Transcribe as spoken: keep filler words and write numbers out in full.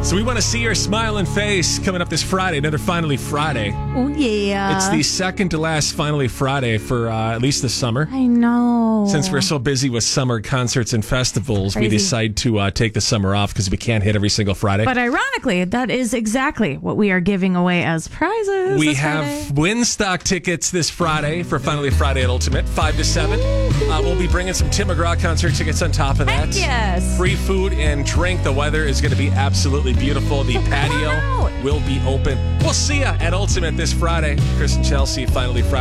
So we want to see your smiling face coming up this Friday, another Finally Friday. Oh, yeah. It's the second to last Finally Friday for uh, at least the summer. I know. Since we're so busy with summer concerts and festivals, Crazy. we decide to uh, take the summer off because we can't hit every single Friday. But ironically, that is exactly what we are giving away as prizes. We this have Friday. Winstock tickets this Friday for Finally Friday at Ultimate, five to seven. Uh, we'll be bringing some Tim McGraw concert tickets on top of that. Heck yes. Free food and drink. The weather is going to be absolutely beautiful. The patio out. will be open. We'll see you at Ultimate this Friday. Chris and Chelsea, Finally Friday.